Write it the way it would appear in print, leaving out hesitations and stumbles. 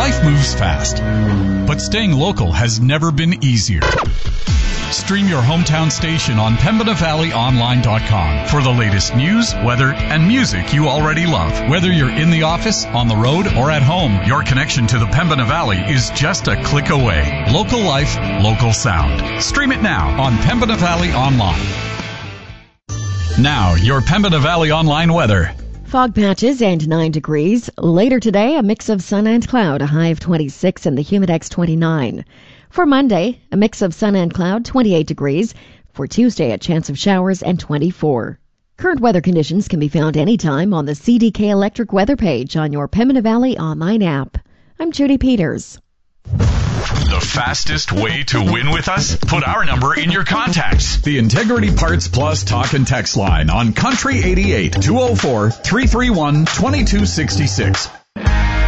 Life moves fast, but staying local has never been easier. Stream your hometown station on PembinaValleyOnline.com for the latest news, weather, and music you already love. Whether you're in the office, on the road, or at home, your connection to the Pembina Valley is just a click away. Local life, local sound. Stream it now on Pembina Valley Online. Now, your Pembina Valley Online weather. Fog patches and 9 degrees. Later today, a mix of sun and cloud, a high of 26 and the Humidex 29. For Monday, a mix of sun and cloud, 28 degrees. For Tuesday, a chance of showers and 24. Current weather conditions can be found anytime on the CDK Electric weather page on your Pembina Valley online app. I'm Judy Peters. The fastest way to win with us? Put our number in your contacts. The Integrity Parts Plus talk and text line on Country 88 204 331 2266.